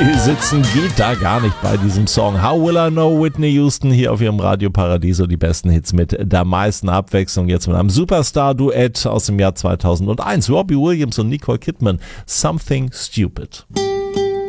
sitzen geht da gar nicht bei diesem Song. How Will I Know, Whitney Houston hier auf ihrem Radio Paradiso, die besten Hits mit der meisten Abwechslung. Jetzt mit einem Superstar-Duett aus dem Jahr 2001. Robbie Williams und Nicole Kidman, Something Stupid.